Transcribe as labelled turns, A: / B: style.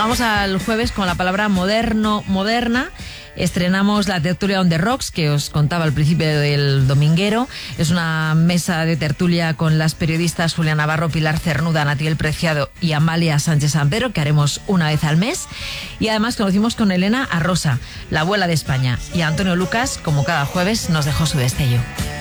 A: vamos al jueves con la palabra moderna. Estrenamos la tertulia On The Rocks, que os contaba al principio del dominguero. Es una mesa de tertulia con las periodistas Julia Navarro, Pilar Cernuda, Natiel Preciado y Amalia Sánchez Sampero, que haremos una vez al mes. Y además conocimos con Elena a Rosa, la abuela de España. Y Antonio Lucas, como cada jueves, nos dejó su destello.